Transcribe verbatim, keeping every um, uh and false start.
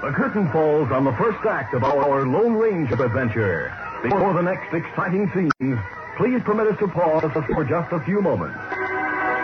The curtain falls on the first act of our Lone Ranger adventure. Before the next exciting scenes, please permit us to pause for just a few moments.